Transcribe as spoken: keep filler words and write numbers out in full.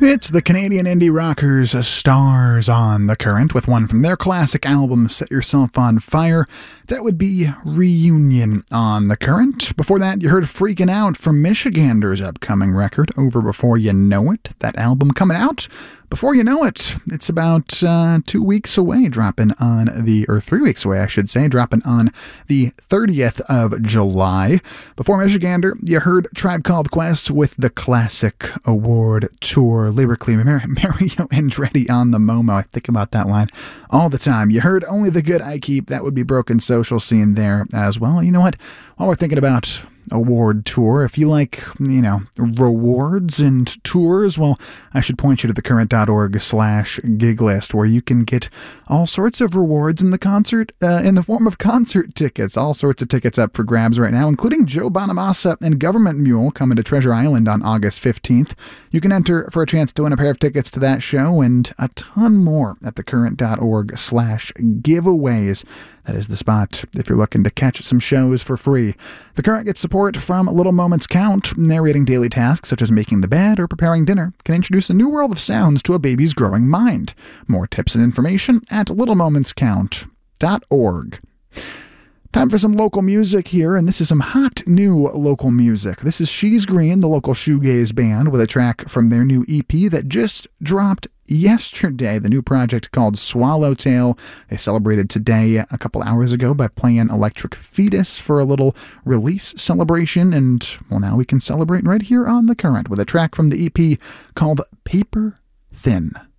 It's the Canadian indie rockers Stars on the Current with one from their classic album Set Yourself on Fire. That would be Reunion on the Current. Before that, you heard Freaking Out from Michigander's upcoming record, Over Before You Know It. That album coming out before you know it. It's about uh, two weeks away, dropping on the, or three weeks away, I should say, dropping on the thirtieth of July. Before Michigander, you heard Tribe Called Quest with the Classic Award Tour. Lyrically, Mario Andretti on the Momo. I think about that line all the time. You heard Only the Good I Keep. That would be Broken Social Scene there as well. You know what? While we're thinking about award tour, if you like, you know, rewards and tours, well, I should point you to thecurrent.org slash gig list, where you can get all sorts of rewards in the concert, uh, in the form of concert tickets. All sorts of tickets up for grabs right now, including Joe Bonamassa and Government Mule coming to Treasure Island on August fifteenth. You can enter for a chance to win a pair of tickets to that show and a ton more at thecurrent.org slash giveaways. That is the spot if you're looking to catch some shows for free. The Current gets support from Little Moments Count. Narrating daily tasks such as making the bed or preparing dinner can introduce a new world of sounds to a baby's growing mind. More tips and information at little moments count dot org. Time for some local music here, and this is some hot new local music. This is She's Green, the local shoegaze band, with a track from their new E P that just dropped yesterday, the new project called Swallowtail. They celebrated today a couple hours ago by playing Electric Fetus for a little release celebration, and well, now we can celebrate right here on The Current with a track from the E P called Paper Thin.